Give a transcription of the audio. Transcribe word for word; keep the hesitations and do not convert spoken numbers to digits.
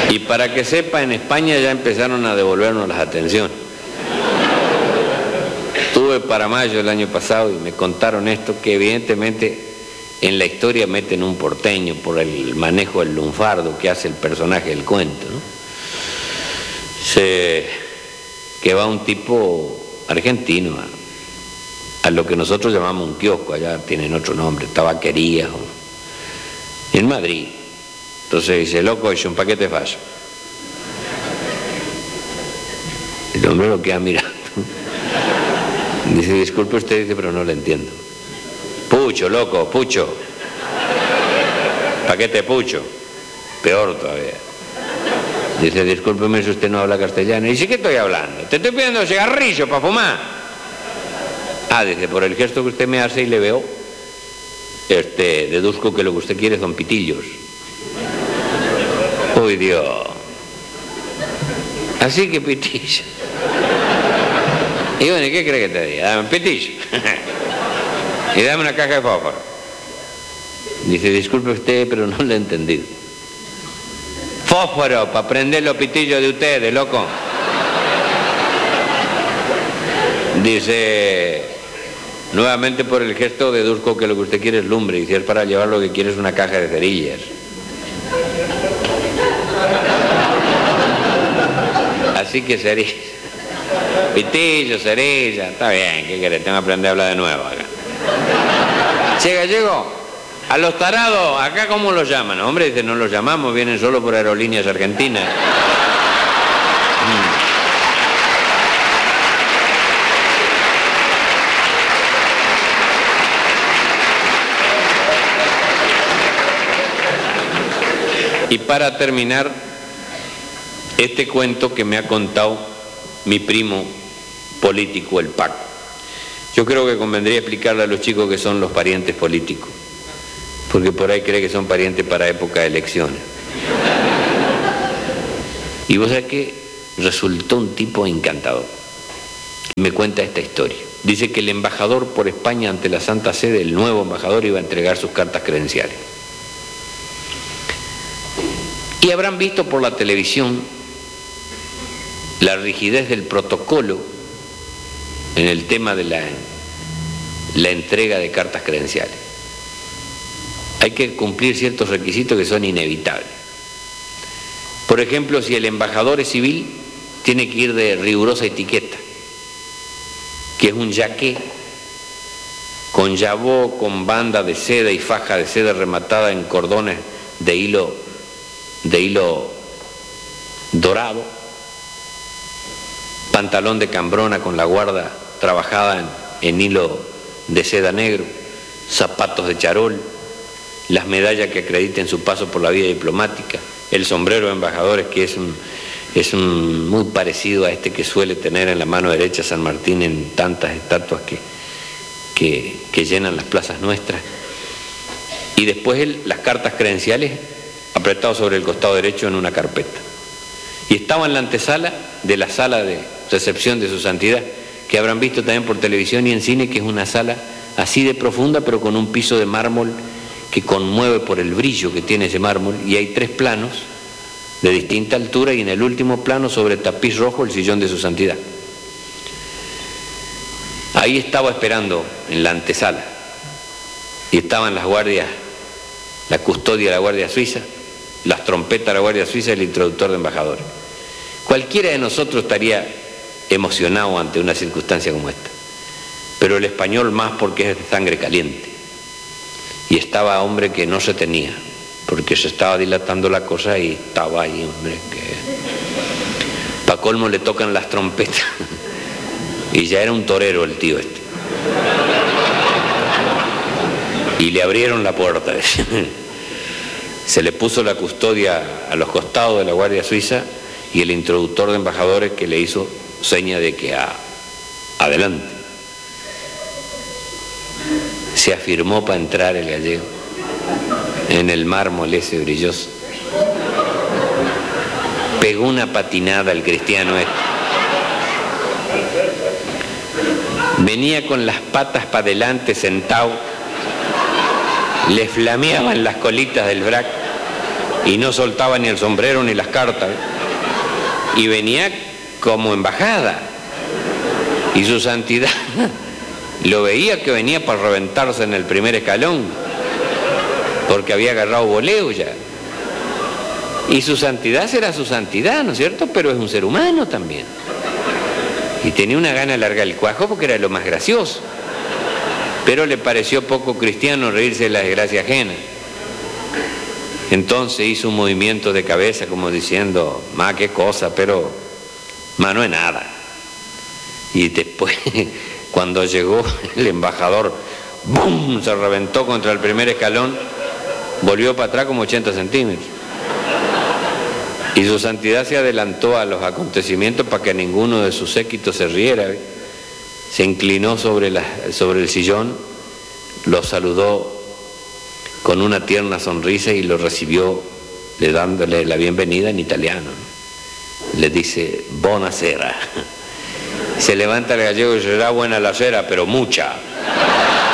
Y para que sepa, en España ya empezaron a devolvernos las atenciones. Estuve para mayo del año pasado y me contaron esto, que evidentemente en la historia meten un porteño por el manejo del lunfardo que hace el personaje del cuento, ¿no? Se, que va un tipo argentino a, a lo que nosotros llamamos un kiosco, allá tienen otro nombre, tabaquería, o, en Madrid. Entonces dice, loco, hice un paquete de fallo. El hombre lo queda mirando. Dice, disculpe usted, dice, pero no le entiendo. Pucho, loco, pucho. Paquete de pucho. Peor todavía. Dice, discúlpeme si usted no habla castellano. Dice, ¿qué estoy hablando? Te estoy pidiendo cigarrillo para fumar. Ah, dice, por el gesto que usted me hace y le veo, este, deduzco que lo que usted quiere son pitillos. Uy, Dios. Así que pitillo. Y bueno, ¿qué cree que te diga? Dame un pitillo. Y dame una caja de fósforo. Dice, disculpe usted, pero no lo he entendido. Fósforo, para prender los pitillos de ustedes, loco. Dice, nuevamente por el gesto deduzco que lo que usted quiere es lumbre, y si es para llevar lo que quiere es una caja de cerillas. Así que cerillas. Pitillo, cerilla, está bien, ¿qué querés? Tengo que aprender a hablar de nuevo acá. Che, gallego, a los tarados, ¿acá cómo los llaman? Hombre, dice, no los llamamos, vienen solo por Aerolíneas Argentinas. Mm. Y para terminar, este cuento que me ha contado mi primo político, el Paco. Yo creo que convendría explicarle a los chicos que son los parientes políticos, porque por ahí cree que son parientes para época de elecciones. Y vos sabés que resultó un tipo encantador. Y me cuenta esta historia. Dice que el embajador por España ante la Santa Sede, el nuevo embajador, iba a entregar sus cartas credenciales. Y habrán visto por la televisión la rigidez del protocolo en el tema de la, la entrega de cartas credenciales. Hay que cumplir ciertos requisitos que son inevitables. Por ejemplo, si el embajador es civil, tiene que ir de rigurosa etiqueta, que es un jaqué con jabó, con banda de seda y faja de seda rematada en cordones de hilo, de hilo dorado, pantalón de cambrona con la guarda trabajada en, en hilo de seda negro, zapatos de charol, las medallas que acrediten su paso por la vida diplomática, el sombrero de embajadores, que es un, es un muy parecido a este que suele tener en la mano derecha San Martín en tantas estatuas que, que, que llenan las plazas nuestras. Y después el, las cartas credenciales apretadas sobre el costado derecho en una carpeta. Y estaba en la antesala de la sala de recepción de su santidad, que habrán visto también por televisión y en cine, que es una sala así de profunda, pero con un piso de mármol que conmueve por el brillo que tiene ese mármol, y hay tres planos de distinta altura, y en el último plano, sobre tapiz rojo, el sillón de su santidad. Ahí estaba esperando en la antesala, y estaban las guardias, la custodia de la Guardia Suiza, las trompetas de la Guardia Suiza y el introductor de embajadores. Cualquiera de nosotros estaría emocionado ante una circunstancia como esta, pero el español más, porque es de sangre caliente. Y estaba hombre que no se tenía, porque se estaba dilatando la cosa, y estaba ahí, hombre, que pa' colmo le tocan las trompetas y ya era un torero el tío este, y le abrieron la puerta. Se le puso la custodia a los costados de la Guardia Suiza y el introductor de embajadores, que le hizo seña de que a, adelante. Se afirmó para entrar el gallego en el mármol ese brilloso. Pegó una patinada al cristiano este. Venía con las patas para adelante sentado, le flameaban las colitas del frac y no soltaba ni el sombrero ni las cartas, y venía como embajada, y su santidad lo veía que venía para reventarse en el primer escalón, porque había agarrado voleo ya. Y su santidad será su santidad, ¿no es cierto? Pero es un ser humano también. Y tenía una gana de largar el cuajo porque era lo más gracioso. Pero le pareció poco cristiano reírse de la desgracia ajena. Entonces hizo un movimiento de cabeza como diciendo, ma, qué cosa, pero ma, no es nada. Y después, cuando llegó el embajador, ¡bum!, se reventó contra el primer escalón, volvió para atrás como ochenta centímetros. Y su santidad se adelantó a los acontecimientos para que ninguno de sus séquitos se riera. Se inclinó sobre, la, sobre el sillón, lo saludó con una tierna sonrisa y lo recibió, le dándole la bienvenida en italiano. Le dice, buonasera. Se levanta el gallego y dice, será buena la cera, pero mucha.